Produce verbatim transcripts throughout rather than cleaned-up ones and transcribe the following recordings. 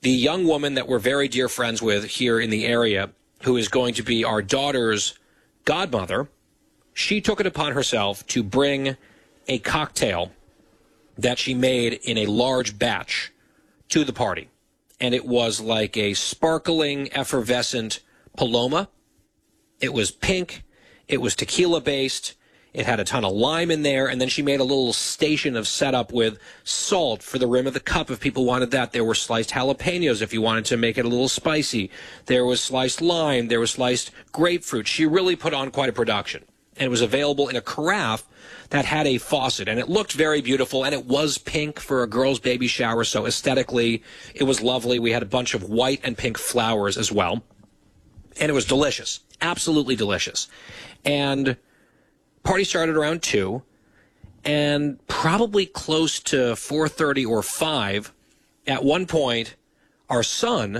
the young woman that we're very dear friends with here in the area, who is going to be our daughter's godmother, she took it upon herself to bring a cocktail that she made in a large batch to the party. And it was like a sparkling, effervescent Paloma. It was pink. It was tequila-based. It had a ton of lime in there. And then she made a little station of setup with salt for the rim of the cup if people wanted that. There were sliced jalapenos if you wanted to make it a little spicy. There was sliced lime. There was sliced grapefruit. She really put on quite a production. And it was available in a carafe that had a faucet. And it looked very beautiful. And it was pink for a girl's baby shower. So aesthetically, it was lovely. We had a bunch of white and pink flowers as well. And it was delicious. Absolutely delicious. And party started around two. And probably close to four thirty or five, at one point, our son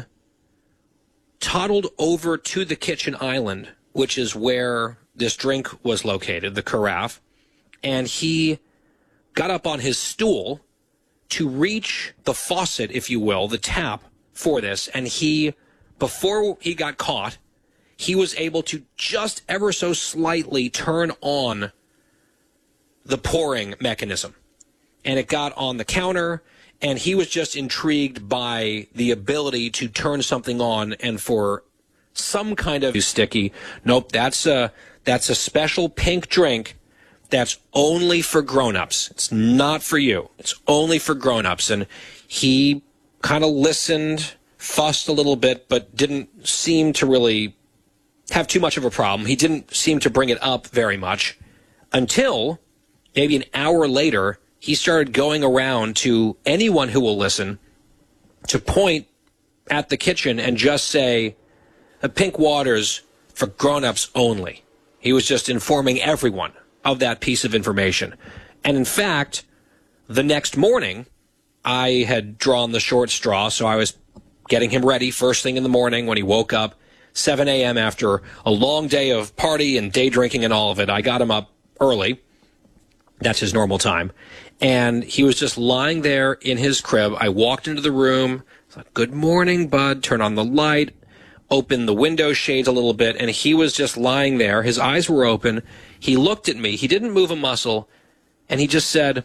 toddled over to the kitchen island, which is where this drink was located, the carafe, and he got up on his stool to reach the faucet, if you will, the tap for this, and he, before he got caught, he was able to just ever so slightly turn on the pouring mechanism, and it got on the counter, and he was just intrigued by the ability to turn something on, and for some kind of sticky, nope, that's a, that's a special pink drink that's only for grown-ups. It's not for you. It's only for grown-ups. And he kind of listened, fussed a little bit, but didn't seem to really have too much of a problem. He didn't seem to bring it up very much until maybe an hour later, he started going around to anyone who will listen to point at the kitchen and just say, pink water's for grown-ups only. He was just informing everyone of that piece of information. And in fact, the next morning, I had drawn the short straw, so I was getting him ready first thing in the morning when he woke up, seven a.m. after a long day of party and day drinking and all of it. I got him up early. That's his normal time. And he was just lying there in his crib. I walked into the room, thought, good morning, bud, turn on the light, open the window shades a little bit, and he was just lying there. His eyes were open. He looked at me. He didn't move a muscle, and he just said,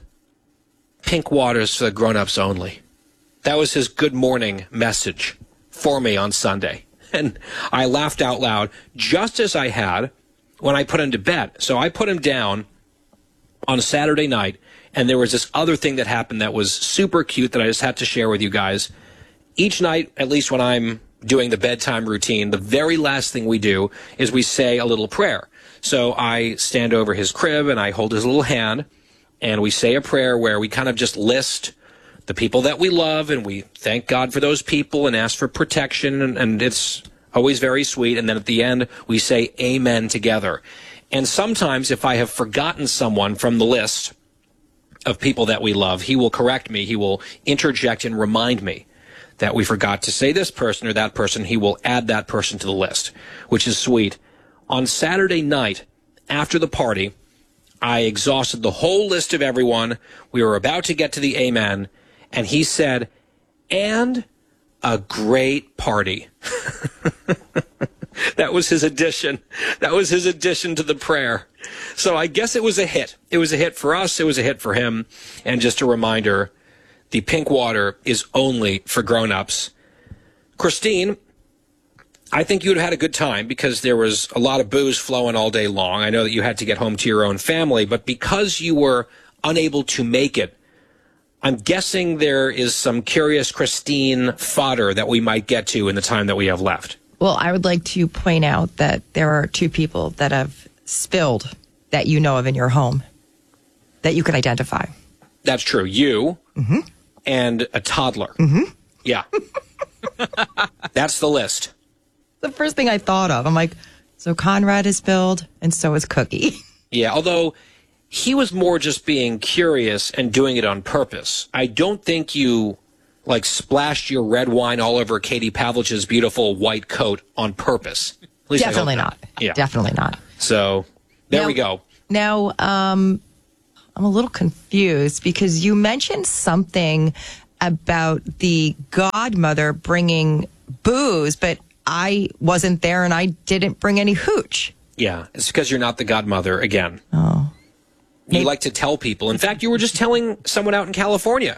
pink water's for the grown-ups only. That was his good morning message for me on Sunday. And I laughed out loud, just as I had when I put him to bed. So I put him down on a Saturday night, and there was this other thing that happened that was super cute that I just had to share with you guys. Each night, at least when I'm doing the bedtime routine, the very last thing we do is we say a little prayer. So I stand over his crib and I hold his little hand and we say a prayer where we kind of just list the people that we love and we thank God for those people and ask for protection, and, and it's always very sweet. And then at the end, we say amen together. And sometimes if I have forgotten someone from the list of people that we love, he will correct me. He will interject and remind me that we forgot to say this person or that person. He will add that person to the list, which is sweet. On Saturday night, after the party, I exhausted the whole list of everyone. We were about to get to the amen, and he said, and a great party. That was his addition. That was his addition to the prayer. So I guess it was a hit. It was a hit for us. It was a hit for him. And just a reminder, the pink water is only for grown-ups. Christine, I think you would have had a good time because there was a lot of booze flowing all day long. I know that you had to get home to your own family, but because you were unable to make it, I'm guessing there is some curious Christine fodder that we might get to in the time that we have left. Well, I would like to point out that there are two people that have spilled that you know of in your home that you can identify. That's true. You mm-hmm. and a toddler. Mm-hmm. Yeah. That's the list. The first thing I thought of, I'm like, so Conrad is spilled and so is Cookie. Yeah, although he was more just being curious and doing it on purpose. I don't think you, like, splashed your red wine all over Katie Pavlich's beautiful white coat on purpose. At least Definitely I hope not. Yeah. Definitely not. So, there now, we go. Now, um, I'm a little confused because you mentioned something about the godmother bringing booze, but I wasn't there and I didn't bring any hooch. Yeah, it's because you're not the godmother again. Oh. You Maybe. like to tell people. In fact, you were just telling someone out in California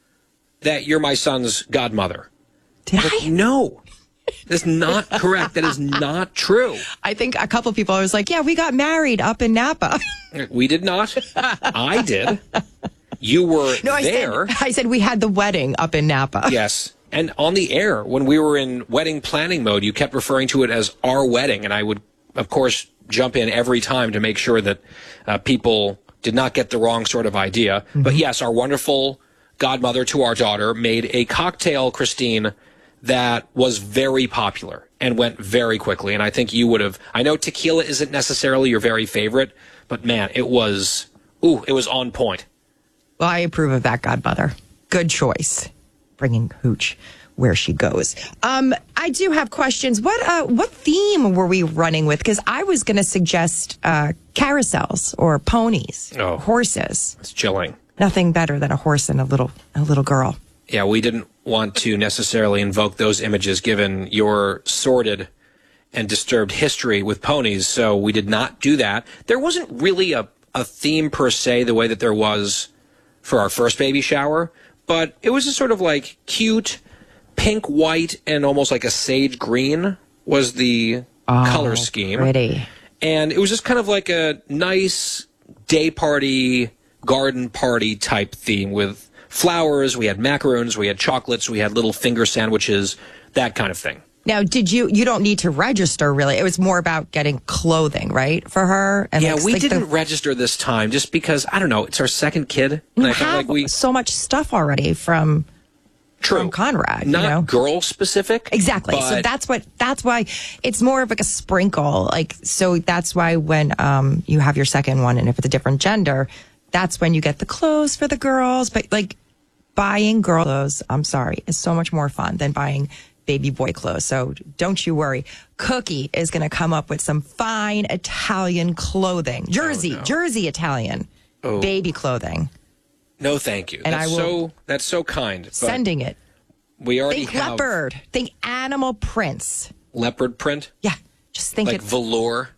that you're my son's godmother. Did but I? No. That's not correct. That is not true. I think a couple of people, I was like, yeah, we got married up in Napa. We did not. I did. You were no, I there. Said, I said we had the wedding up in Napa. Yes. And on the air, when we were in wedding planning mode, you kept referring to it as our wedding. And I would, of course, jump in every time to make sure that uh, people did not get the wrong sort of idea. Mm-hmm. But yes, our wonderful godmother to our daughter made a cocktail, Christine, that was very popular and went very quickly. And I think you would have, I know tequila isn't necessarily your very favorite, but man, it was, ooh, it was on point. Well, I approve of that, godmother. Good choice. Bringing hooch where she goes. Um, I do have questions. What uh, what theme were we running with? Because I was going to suggest uh, carousels or ponies, oh, horses. It's chilling. Nothing better than a horse and a little a little girl. Yeah, we didn't want to necessarily invoke those images given your sordid and disturbed history with ponies, so we did not do that. There wasn't really a, a theme per se the way that there was for our first baby shower, but it was just sort of like cute pink, white, and almost like a sage green was the oh, color scheme. Pretty. And it was just kind of like a nice day party, garden party type theme with flowers. We had macaroons, we had chocolates, we had little finger sandwiches, that kind of thing. Now, did you, you don't need to register really. It was more about getting clothing, right, for her? And yeah, like, we like didn't the, register this time just because, I don't know, it's our second kid. And you I felt have like we so much stuff already from, True. from Conrad. Not you know? girl specific. Exactly. But So that's what, that's why it's more of like a sprinkle. Like, so that's why when um you have your second one and if it's a different gender, that's when you get the clothes for the girls. But like buying girl clothes, I'm sorry, is so much more fun than buying baby boy clothes. So don't you worry. Cookie is going to come up with some fine Italian clothing. Jersey, oh, no. Jersey Italian oh. baby clothing. No, thank you. And that's I will so that's so kind. But sending it. We already Think have leopard. Think animal prints. leopard print. Yeah. Just think like it. velour.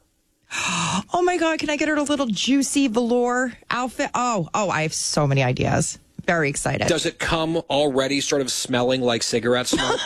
Oh my God, can I get her a little juicy velour outfit? Oh, oh, I have so many ideas. Very excited. Does it come already sort of smelling like cigarette smoke?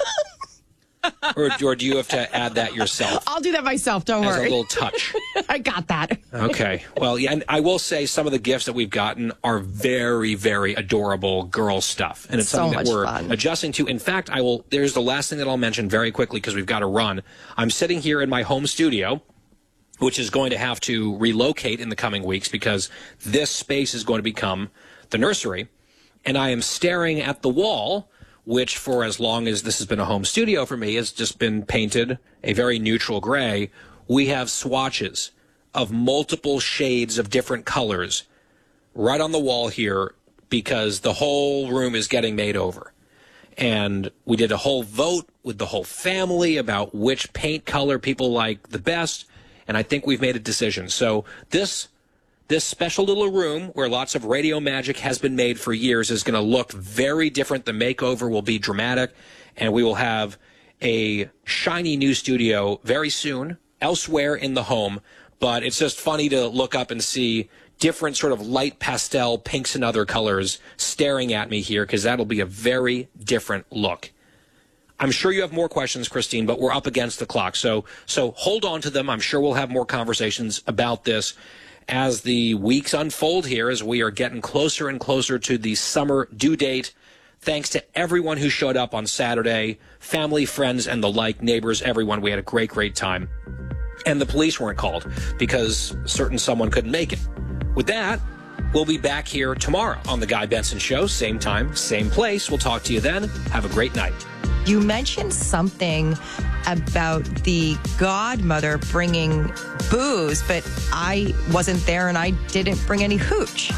or, or do you have to add that yourself? I'll do that myself, don't as worry. a little touch. I got that. Okay. Well, yeah, and I will say some of the gifts that we've gotten are very, very adorable girl stuff. And it's So something that much we're fun. adjusting to. In fact, I will, there's the last thing that I'll mention very quickly because we've got to run. I'm sitting here in my home studio, which is going to have to relocate in the coming weeks because this space is going to become the nursery. And I am staring at the wall, which for as long as this has been a home studio for me has just been painted a very neutral gray. We have swatches of multiple shades of different colors right on the wall here because the whole room is getting made over. And we did a whole vote with the whole family about which paint color people like the best. And I think we've made a decision. So this this special little room where lots of radio magic has been made for years is going to look very different. The makeover will be dramatic. And we will have a shiny new studio very soon elsewhere in the home. But it's just funny to look up and see different sort of light pastel pinks and other colors staring at me here because that'll be a very different look. I'm sure you have more questions, Christine, but we're up against the clock. So so hold on to them. I'm sure we'll have more conversations about this as the weeks unfold here, as we are getting closer and closer to the summer due date. Thanks to everyone who showed up on Saturday, family, friends, and the like, neighbors, everyone. We had a great, great time. And the police weren't called because certain someone couldn't make it. With that, we'll be back here tomorrow on The Guy Benson Show. Same time, same place. We'll talk to you then. Have a great night. You mentioned something about the godmother bringing booze, but I wasn't there and I didn't bring any hooch.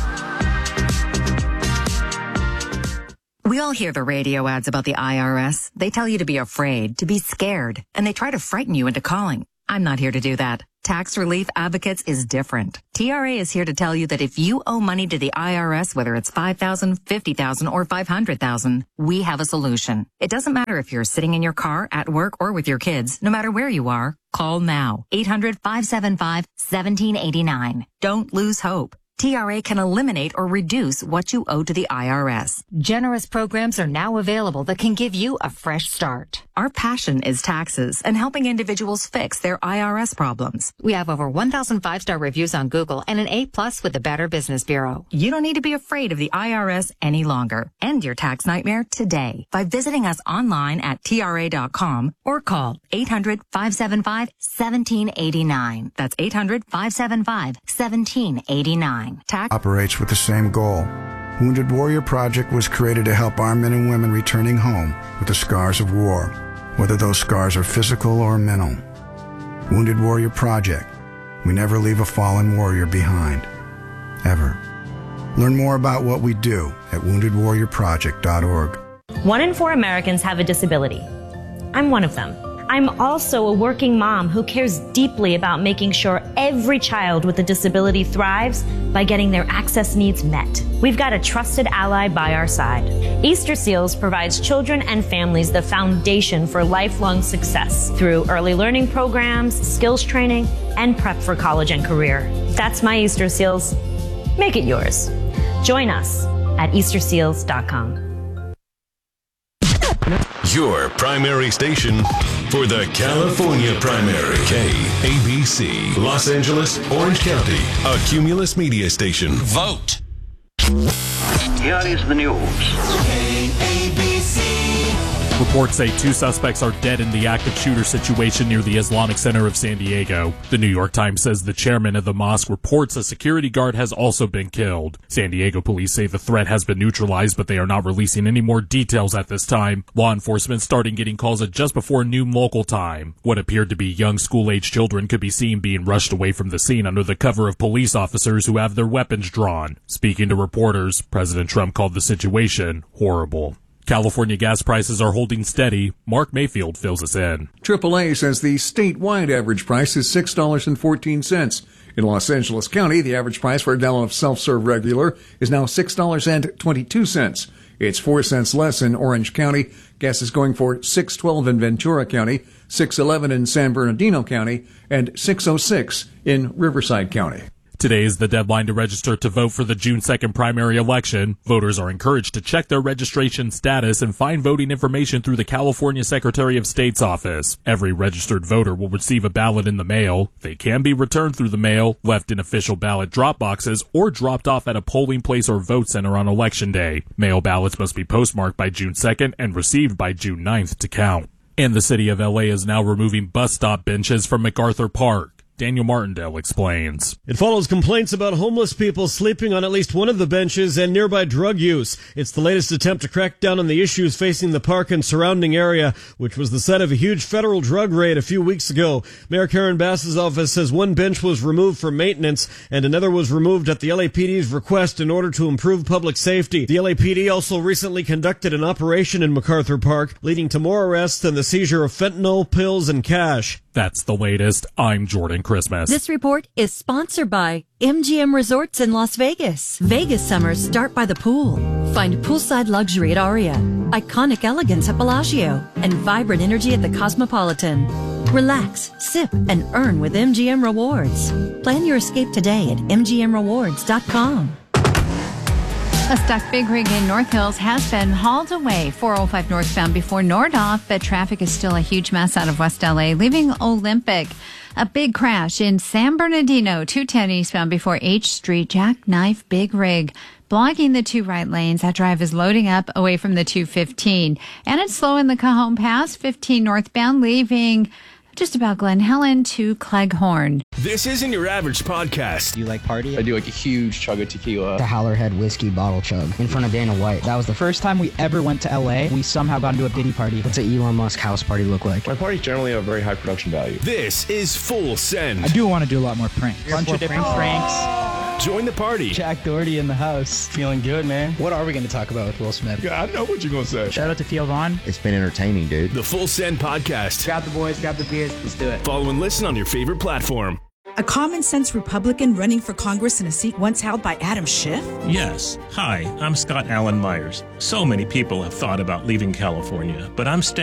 We all hear the radio ads about the I R S. They tell you to be afraid, to be scared, and they try to frighten you into calling. I'm not here to do that. Tax Relief Advocates is different. T R A is here to tell you that if you owe money to the I R S, whether it's five thousand dollars, fifty thousand dollars, or five hundred thousand dollars, we have a solution. It doesn't matter if you're sitting in your car, at work, or with your kids. No matter where you are, call now. eight hundred, five seven five, one seven eight nine. Don't lose hope. T R A can eliminate or reduce what you owe to the I R S. Generous programs are now available that can give you a fresh start. Our passion is taxes and helping individuals fix their I R S problems. We have over one thousand five-star reviews on Google and an A plus with the Better Business Bureau. You don't need to be afraid of the I R S any longer. End your tax nightmare today by visiting us online at T R A dot com or call eight hundred, five seven five, one seven eight nine. That's eight hundred, five seven five, one seven eight nine. Tax operates with the same goal. Wounded Warrior Project was created to help our men and women returning home with the scars of war, whether those scars are physical or mental. Wounded Warrior Project. We never leave a fallen warrior behind. Ever. Learn more about what we do at wounded warrior project dot org. One in four Americans have a disability. I'm one of them. I'm also a working mom who cares deeply about making sure every child with a disability thrives by getting their access needs met. We've got a trusted ally by our side. Easter Seals provides children and families the foundation for lifelong success through early learning programs, skills training, and prep for college and career. That's my Easter Seals. Make it yours. Join us at easter seals dot com. Your primary station for the California primary. K A B C, Los Angeles, Orange County, a Cumulus media station. Vote. Here is the news. K A B C. Reports say two suspects are dead in the active shooter situation near the Islamic Center of San Diego. The New York Times says the chairman of the mosque reports a security guard has also been killed. San Diego police say the threat has been neutralized, but they are not releasing any more details at this time. Law enforcement starting getting calls at just before noon local time. What appeared to be young school-age children could be seen being rushed away from the scene under the cover of police officers who have their weapons drawn. Speaking to reporters, President Trump called the situation horrible. California gas prices are holding steady. Mark Mayfield fills us in. triple A says the statewide average price is six dollars and fourteen cents. In Los Angeles County, the average price for a gallon of self-serve regular is now six dollars and twenty-two cents. It's four cents less in Orange County. Gas is going for six twelve in Ventura County, six eleven in San Bernardino County, and six oh six in Riverside County. Today is the deadline to register to vote for the June second primary election. Voters are encouraged to check their registration status and find voting information through the California Secretary of State's office. Every registered voter will receive a ballot in the mail. They can be returned through the mail, left in official ballot drop boxes, or dropped off at a polling place or vote center on Election Day. Mail ballots must be postmarked by June second and received by June ninth to count. And the city of L A is now removing bus stop benches from MacArthur Park. Daniel Martindale explains. It follows complaints about homeless people sleeping on at least one of the benches and nearby drug use. It's the latest attempt to crack down on the issues facing the park and surrounding area, which was the site of a huge federal drug raid a few weeks ago. Mayor Karen Bass's office says one bench was removed for maintenance and another was removed at the L A P D's request in order to improve public safety. The L A P D also recently conducted an operation in MacArthur Park, leading to more arrests and the seizure of fentanyl, pills, and cash. That's the latest. I'm Jordan Christmas. This report is sponsored by M G M Resorts in Las Vegas. Vegas summers start by the pool. Find poolside luxury at Aria, iconic elegance at Bellagio, and vibrant energy at the Cosmopolitan. Relax, sip, and earn with M G M Rewards. Plan your escape today at M G M rewards dot com. A stuck Big Rig in North Hills has been hauled away four oh five northbound before Nordoff, but traffic is still a huge mess out of West L A, leaving Olympic. A big crash in San Bernardino, two ten eastbound before H Street, jackknife Big Rig. Blocking the two right lanes. That drive is loading up away from the two fifteen. And it's slow in the Cajon Pass, fifteen northbound, leaving just about Glen Helen to Cleghorn. This isn't your average podcast. Do you like party? I do like a huge chug of tequila. The Howlerhead whiskey bottle chug in front of Dana White. That was the first time we ever went to L A. We somehow got into a Diddy party. What's an Elon Musk house party look like? My parties generally have very high production value. This is Full Send. I do want to do a lot more pranks. A bunch of different pranks. Join the party. Jack Doherty in the house. Feeling good, man. What are we going to talk about with Will Smith? Yeah, I know what you're going to say. Shout out to Theo Vaughn. It's been entertaining, dude. The Full Send Podcast. Grab the boys, grab the beers. Let's do it. Follow and listen on your favorite platform. A common-sense Republican running for Congress in a seat once held by Adam Schiff? Yes. Hi, I'm Scott Allen Myers. So many people have thought about leaving California, but I'm staying.